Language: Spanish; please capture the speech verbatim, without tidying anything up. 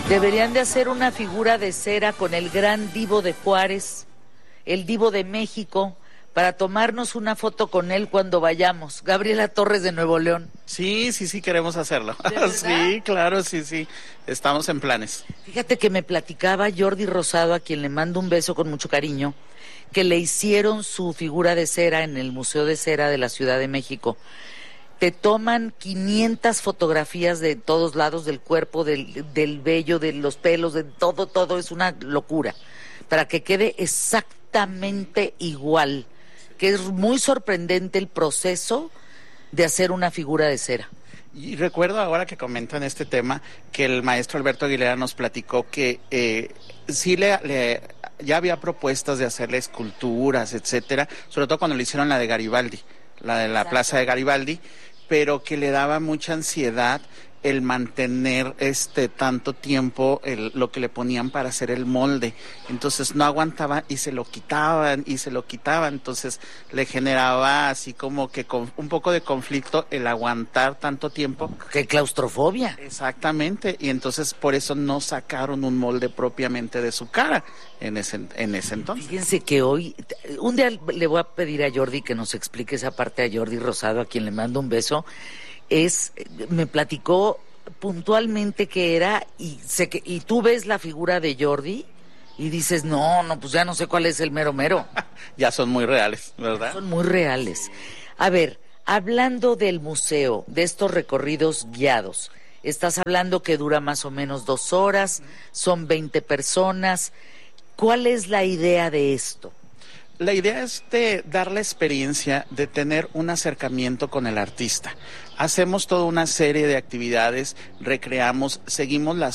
Deberían de hacer una figura de cera con el gran Divo de Juárez, el Divo de México, para tomarnos una foto con él cuando vayamos. Gabriela Torres de Nuevo León. Sí, sí, sí queremos hacerlo. ¿De verdad? Sí, claro, sí, sí. Estamos en planes. Fíjate que me platicaba Jordi Rosado, a quien le mando un beso con mucho cariño, que le hicieron su figura de cera en el Museo de Cera de la Ciudad de México. Te toman quinientas fotografías de todos lados del cuerpo, del, del vello, de los pelos, de todo, todo. Es una locura. Para que quede exactamente igual. Que es muy sorprendente el proceso de hacer una figura de cera. Y recuerdo ahora que comentan este tema, que el maestro Alberto Aguilera nos platicó que eh, sí le, le ya había propuestas de hacerle esculturas, etcétera, sobre todo cuando le hicieron la de Garibaldi, la de la Exacto. Plaza de Garibaldi, pero que le daba mucha ansiedad el mantener este tanto tiempo el, lo que le ponían para hacer el molde. Entonces no aguantaba y se lo quitaban y se lo quitaban. Entonces le generaba así como que con, un poco de conflicto el aguantar tanto tiempo. ¡Qué claustrofobia! Exactamente. Y entonces por eso no sacaron un molde propiamente de su cara en ese, en ese entonces. Fíjense que hoy, un día le voy a pedir a Jordi que nos explique esa parte, a Jordi Rosado, a quien le mando un beso. Es, me platicó puntualmente qué era y, sé que, y tú ves la figura de Jordi y dices, no, no, pues ya no sé cuál es el mero mero. Ya son muy reales, ¿verdad? Son muy reales. A ver, hablando del museo, de estos recorridos guiados, estás hablando que dura más o menos dos horas, son veinte personas. ¿Cuál es la idea de esto? La idea es de dar la experiencia de tener un acercamiento con el artista. Hacemos toda una serie de actividades, recreamos, seguimos las